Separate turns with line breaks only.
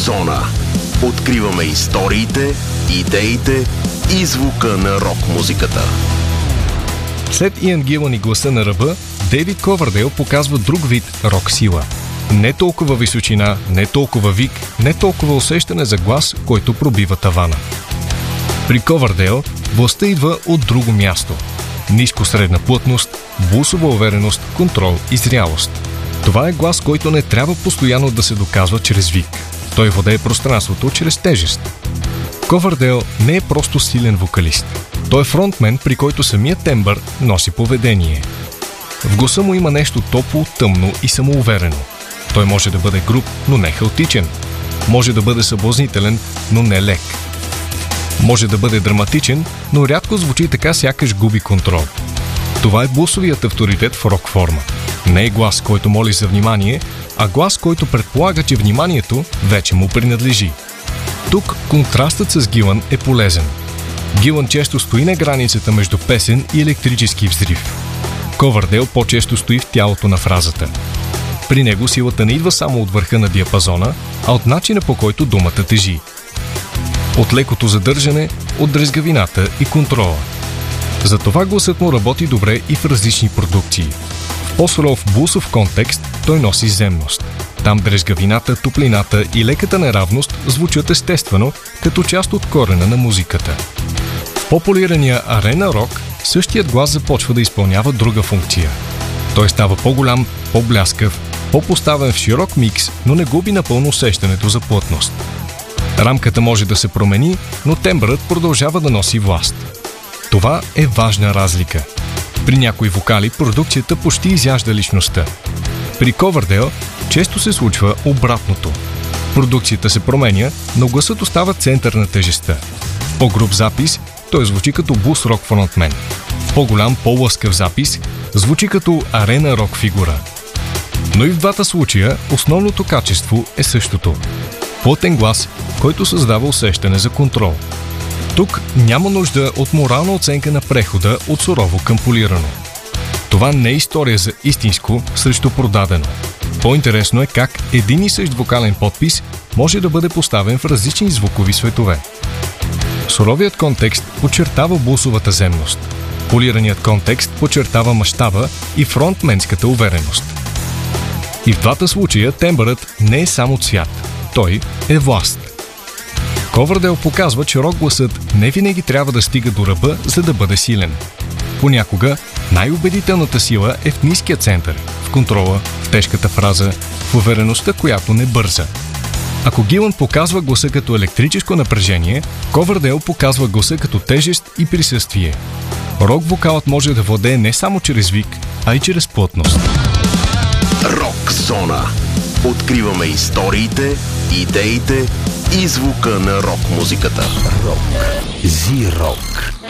Зона. Откриваме историите, идеите и звука на рок-музиката.
След Иан Гилън и гласа на ръба, Дейвид Ковердейл показва друг вид рок-сила. Не толкова височина, не толкова вик, не толкова усещане за глас, който пробива тавана. При Ковердейл властта идва от друго място. Ниско средна плътност, блусова увереност, контрол и зрялост. Това е глас, който не трябва постоянно да се доказва чрез вик. Той владее пространството чрез тежест. Ковердейл не е просто силен вокалист. Той е фронтмен, при който самият тембър носи поведение. В гласа му има нещо топло, тъмно и самоуверено. Той може да бъде груб, но не хаотичен. Може да бъде съблазнителен, но не лек. Може да бъде драматичен, но рядко звучи така, сякаш губи контрол. Това е блусовият авторитет в рок форма. Не е глас, който моли за внимание, а глас, който предполага, че вниманието вече му принадлежи. Тук контрастът с Гилън е полезен. Гилън често стои на границата между песен и електрически взрив. Ковердейл по-често стои в тялото на фразата. При него силата не идва само от върха на диапазона, а от начина, по който думата тежи. От лекото задържане, от дрезгавината и контрола. Затова гласът му работи добре и в различни продукции. В по-суров блусов контекст той носи земност. Там дрезгавината, топлината и леката неравност звучат естествено, като част от корена на музиката. В по-полирания арена рок същият глас започва да изпълнява друга функция. Той става по-голям, по-бляскав, по-поставен в широк микс, но не губи напълно усещането за плътност. Рамката може да се промени, но тембърът продължава да носи власт. Това е важна разлика. При някои вокали продукцията почти изяжда личността. При Ковердейл често се случва обратното. Продукцията се променя, но гласът остава център на тежестта. В по-груб запис той звучи като блус-рок фронтмен. В по-голям, по-лъскав запис звучи като арена рок фигура. Но и в двата случая основното качество е същото. Плътен глас, който създава усещане за контрол. Тук няма нужда от морална оценка на прехода от сурово към полирано. Това не е история за истинско срещу продадено. По-интересно е как един и същ вокален подпис може да бъде поставен в различни звукови светове. Суровият контекст подчертава блусовата земност. Полираният контекст подчертава мащаба и фронтменската увереност. И в двата случая тембърът не е само цвят. Той е власт. Ковердейл показва, че рок-гласът не винаги трябва да стига до ръба, за да бъде силен. Понякога най-убедителната сила е в ниския център, в контрола, в тежката фраза, в увереността, която не бърза. Ако Гилън показва гласа като електрическо напрежение, Ковердейл показва гласа като тежест и присъствие. Рок-вокалът може да владее не само чрез вик, а и чрез плътност.
Рок-зона. Откриваме историите, идеите и звука на рок-музиката. Рок. Зи-рок.